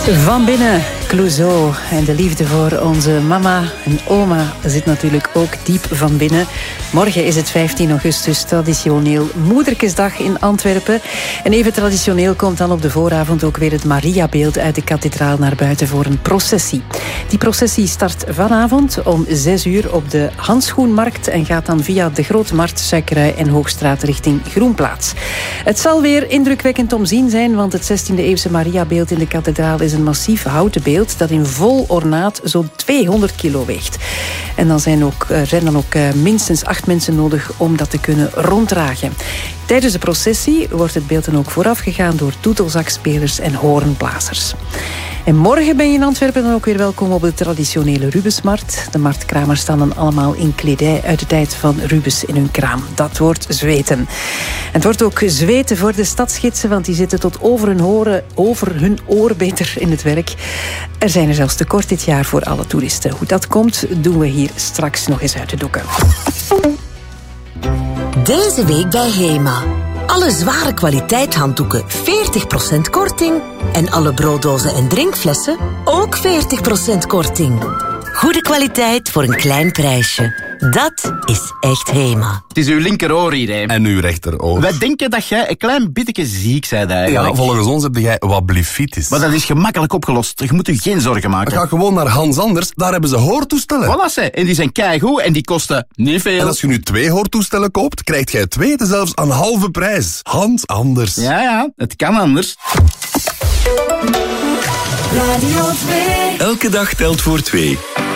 Van binnen, Clouseau. En de liefde voor onze mama en oma zit natuurlijk ook diep van binnen. Morgen is het 15 augustus, traditioneel Moederkesdag in Antwerpen. En even traditioneel komt dan op de vooravond ook weer het Mariabeeld uit de kathedraal naar buiten voor een processie. Die processie start vanavond om 6 uur op de Handschoenmarkt en gaat dan via de Grote Markt, Suikerij en Hoogstraat richting Groenplaats. Het zal weer indrukwekkend om zien zijn, want het 16e-eeuwse Mariabeeld in de kathedraal is een massief houten beeld dat in vol ornaat zo'n 200 kilo weegt. En dan zijn dan ook minstens 8 mensen nodig om dat te kunnen ronddragen. Tijdens de processie wordt het beeld dan ook voorafgegaan door toetelzakspelers en hoornblazers. En morgen ben je in Antwerpen dan ook weer welkom op de traditionele Rubensmarkt. De marktkramers staan dan allemaal in kledij uit de tijd van Rubens in hun kraam. Dat wordt zweten. En het wordt ook zweten voor de stadsgidsen, want die zitten tot over hun oor beter in het werk. Er zijn er zelfs tekort dit jaar voor alle toeristen. Hoe dat komt, doen we hier straks nog eens uit de doeken. Deze week bij HEMA. Alle zware kwaliteit handdoeken 40% korting. En alle brooddozen en drinkflessen ook 40% korting. Goede kwaliteit voor een klein prijsje. Dat is echt HEMA. Het is uw linkeroor hier, hè. En uw rechteroor. Wij denken dat jij een klein beetje ziek bent eigenlijk. Ja, volgens ons heb jij wat blifitis. Maar dat is gemakkelijk opgelost. Je moet je geen zorgen maken. Ga gewoon naar Hans Anders, daar hebben ze hoortoestellen. Voilà, ze. En die zijn keigoed en die kosten niet veel. En als je nu 2 hoortoestellen koopt, krijgt jij 2 zelfs aan halve prijs. Hans Anders. Ja, het kan anders. Radio 2. Elke dag telt voor 2.